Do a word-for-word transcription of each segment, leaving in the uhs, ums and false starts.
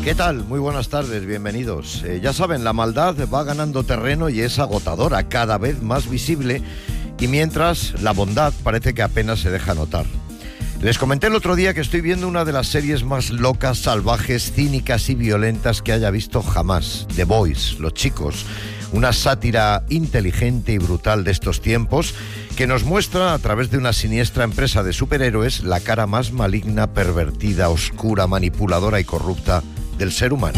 ¿Qué tal? Muy buenas tardes, bienvenidos. Eh, ya saben, la maldad va ganando terreno y es agotadora, cada vez más visible, y mientras la bondad parece que apenas se deja notar. Les comenté el otro día que estoy viendo una de las series más locas, salvajes, cínicas y violentas que haya visto jamás. The Boys, Los Chicos. Una sátira inteligente y brutal de estos tiempos que nos muestra a través de una siniestra empresa de superhéroes la cara más maligna, pervertida, oscura, manipuladora y corrupta del ser humano.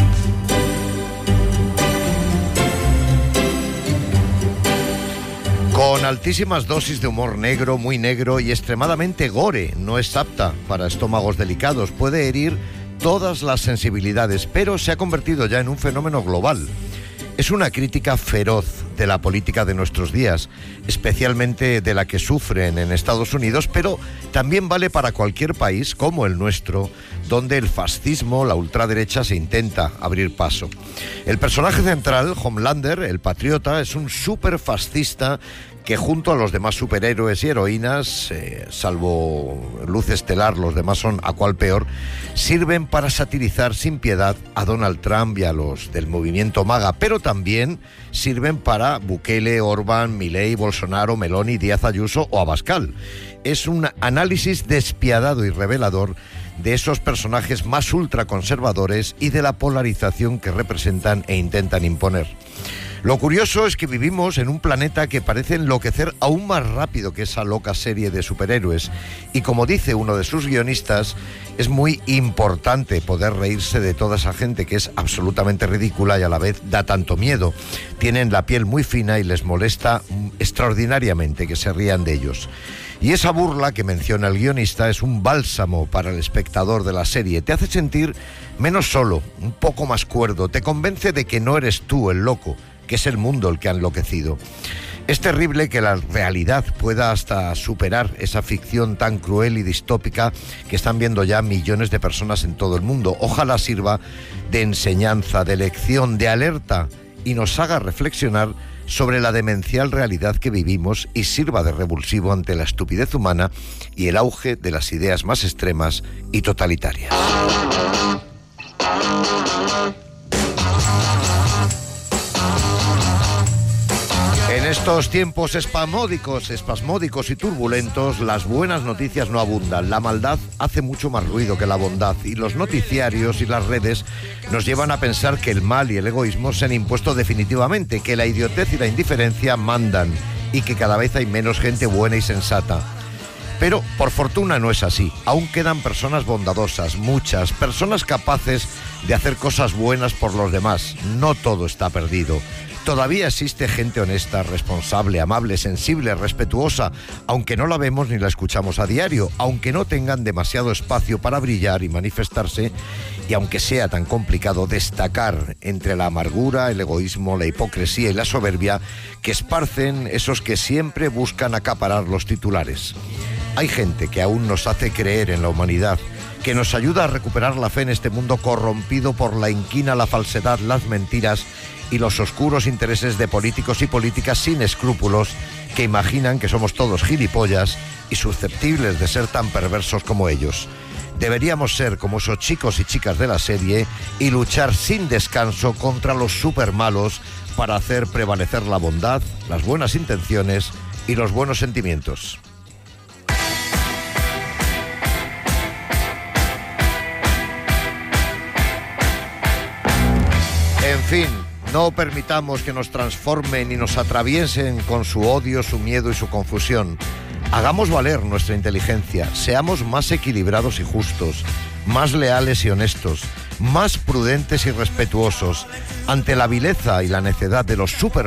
Con altísimas dosis de humor negro, muy negro y extremadamente gore. No es apta para estómagos delicados, puede herir todas las sensibilidades, pero se ha convertido ya en un fenómeno global. Es una crítica feroz de la política de nuestros días, especialmente de la que sufren en Estados Unidos, pero también vale para cualquier país como el nuestro, donde el fascismo, la ultraderecha, se intenta abrir paso. El personaje central, Homelander, el patriota, es un superfascista que junto a los demás superhéroes y heroínas, eh, salvo Luz Estelar, los demás son a cual peor, sirven para satirizar sin piedad a Donald Trump y a los del movimiento MAGA, pero también sirven para Bukele, Orbán, Milei, Bolsonaro, Meloni, Díaz Ayuso o Abascal. Es un análisis despiadado y revelador de esos personajes más ultraconservadores y de la polarización que representan e intentan imponer. Lo curioso es que vivimos en un planeta que parece enloquecer aún más rápido que esa loca serie de superhéroes. Y como dice uno de sus guionistas, es muy importante poder reírse de toda esa gente que es absolutamente ridícula y a la vez da tanto miedo. Tienen la piel muy fina y les molesta extraordinariamente que se rían de ellos. Y esa burla que menciona el guionista es un bálsamo para el espectador de la serie. Te hace sentir menos solo, un poco más cuerdo, te convence de que no eres tú el loco, que es el mundo el que ha enloquecido. Es terrible que la realidad pueda hasta superar esa ficción tan cruel y distópica que están viendo ya millones de personas en todo el mundo. Ojalá sirva de enseñanza, de lección, de alerta y nos haga reflexionar sobre la demencial realidad que vivimos y sirva de revulsivo ante la estupidez humana y el auge de las ideas más extremas y totalitarias. En estos tiempos espasmódicos, espasmódicos y turbulentos, las buenas noticias no abundan. La maldad hace mucho más ruido que la bondad y los noticiarios y las redes nos llevan a pensar que el mal y el egoísmo se han impuesto definitivamente, que la idiotez y la indiferencia mandan y que cada vez hay menos gente buena y sensata. Pero, por fortuna, no es así. Aún quedan personas bondadosas, muchas, personas capaces de hacer cosas buenas por los demás. No todo está perdido. Todavía existe gente honesta, responsable, amable, sensible, respetuosa, aunque no la vemos ni la escuchamos a diario, aunque no tengan demasiado espacio para brillar y manifestarse, y aunque sea tan complicado destacar entre la amargura, el egoísmo, la hipocresía y la soberbia que esparcen esos que siempre buscan acaparar los titulares. Hay gente que aún nos hace creer en la humanidad, que nos ayuda a recuperar la fe en este mundo corrompido por la inquina, la falsedad, las mentiras y los oscuros intereses de políticos y políticas sin escrúpulos que imaginan que somos todos gilipollas y susceptibles de ser tan perversos como ellos. Deberíamos ser como esos chicos y chicas de la serie y luchar sin descanso contra los supermalos para hacer prevalecer la bondad, las buenas intenciones y los buenos sentimientos. En fin, no permitamos que nos transformen y nos atraviesen con su odio, su miedo y su confusión. Hagamos valer nuestra inteligencia, seamos más equilibrados y justos, más leales y honestos, más prudentes y respetuosos. Ante la vileza y la necedad de los super